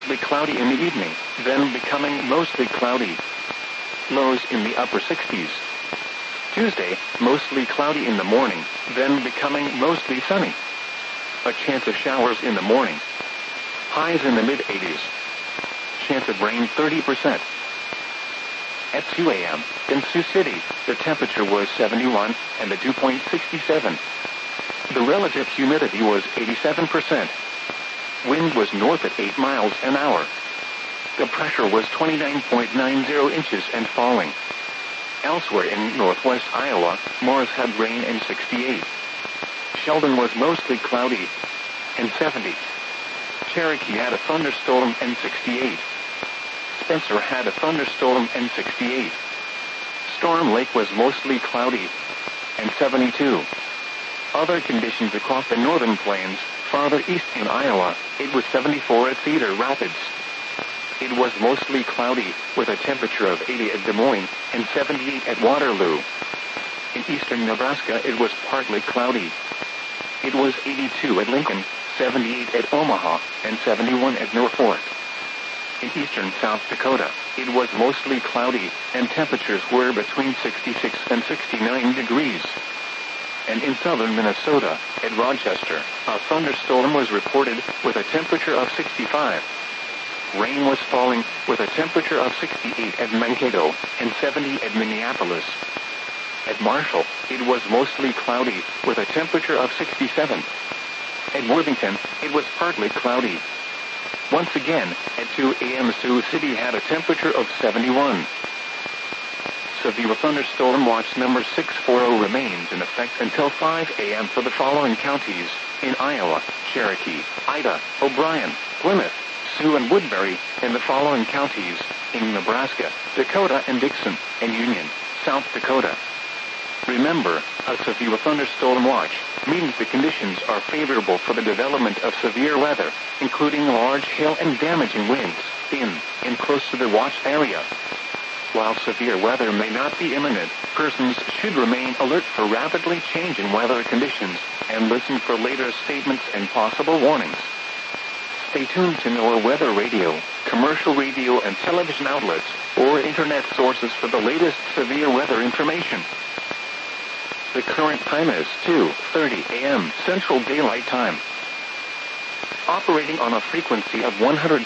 Cloudy in the evening, then becoming mostly cloudy. Lows in the upper 60s. Tuesday, mostly cloudy in the morning, then becoming mostly sunny. A chance of showers in the morning. Highs in the mid-80s. Chance of rain 30%. At 2 a.m., in Sioux City, the temperature was 71 and the dew point 67. The relative humidity was 87%. Wind was north at 8 miles an hour. The pressure was 29.90 inches and falling. Elsewhere in northwest Iowa, Morris had rain and 68. Sheldon was mostly cloudy and 70. Cherokee had a thunderstorm and 68. Spencer had a thunderstorm and 68. Storm Lake was mostly cloudy and 72. Other conditions across the northern plains, farther east in Iowa, it was 74 at Cedar Rapids. It was mostly cloudy, with a temperature of 80 at Des Moines and 78 at Waterloo. In eastern Nebraska, it was partly cloudy. It was 82 at Lincoln, 78 at Omaha, and 71 at Norfolk. In eastern South Dakota, it was mostly cloudy, and temperatures were between 66 and 69 degrees. And in southern Minnesota, at Rochester, a thunderstorm was reported, with a temperature of 65. Rain was falling, with a temperature of 68 at Mankato, and 70 at Minneapolis. At Marshall, it was mostly cloudy, with a temperature of 67. At Worthington, it was partly cloudy. Once again, at 2 a.m. Sioux City had a temperature of 71. Severe thunderstorm watch number 640 remains in effect until 5 a.m. for the following counties: in Iowa, Cherokee, Ida, O'Brien, Plymouth, Sioux and Woodbury, and the following counties: in Nebraska, Dakota and Dixon, and Union, South Dakota. Remember, a severe thunderstorm watch means the conditions are favorable for the development of severe weather, including large hail and damaging winds, in and close to the watch area. While severe weather may not be imminent, persons should remain alert for rapidly changing weather conditions, and listen for later statements and possible warnings. Stay tuned to NOAA Weather Radio, commercial radio and television outlets, or internet sources for the latest severe weather information. The current time is 2:30 a.m. Central Daylight Time. Operating on a frequency of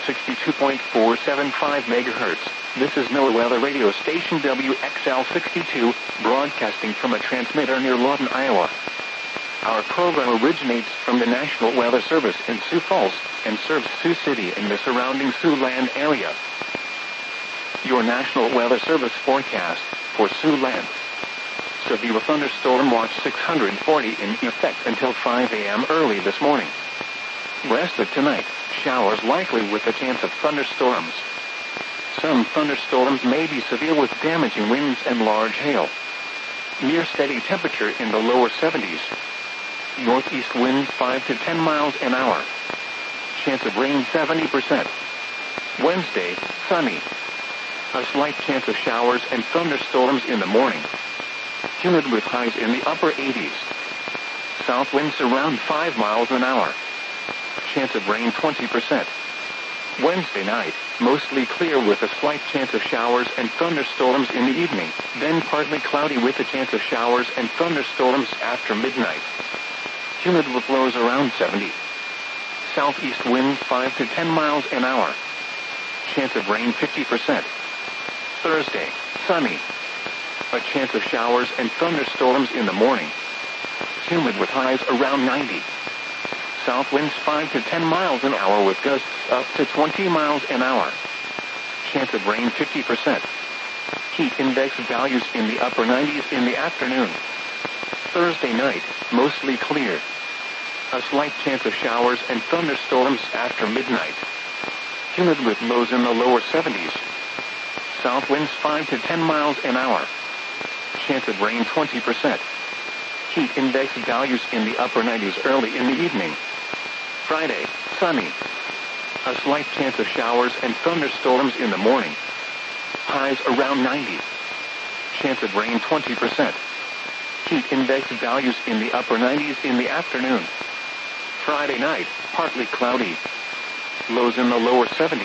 162.475 MHz, this is NOAA Weather Radio Station WXL62, broadcasting from a transmitter near Lawton, Iowa. Our program originates from the National Weather Service in Sioux Falls, and serves Sioux City and the surrounding Siouxland area. Your National Weather Service forecast for Siouxland. Severe thunderstorm watch 640 in effect until 5 a.m. early this morning. Rest of tonight, showers likely with a chance of thunderstorms. Some thunderstorms may be severe with damaging winds and large hail. Near steady temperature in the lower 70s. Northeast winds 5 to 10 miles an hour. Chance of rain 70%. Wednesday, sunny. A slight chance of showers and thunderstorms in the morning. Humid with highs in the upper 80s. South winds around 5 miles an hour. Chance of rain 20%. Wednesday night, mostly clear with a slight chance of showers and thunderstorms in the evening, then partly cloudy with a chance of showers and thunderstorms after midnight. Humid with lows around 70. Southeast winds 5 to 10 miles an hour. Chance of rain 50%. Thursday, sunny. A chance of showers and thunderstorms in the morning. Humid with highs around 90. South winds 5 to 10 miles an hour with gusts up to 20 miles an hour. Chance of rain 50%. Heat index values in the upper 90s in the afternoon. Thursday night, mostly clear. A slight chance of showers and thunderstorms after midnight. Humid with lows in the lower 70s. South winds 5 to 10 miles an hour. Chance of rain 20%. Heat index values in the upper 90s early in the evening. Friday, sunny. A slight chance of showers and thunderstorms in the morning. Highs around 90. Chance of rain 20%. Heat index values in the upper 90s in the afternoon. Friday night, partly cloudy. Lows in the lower 70s.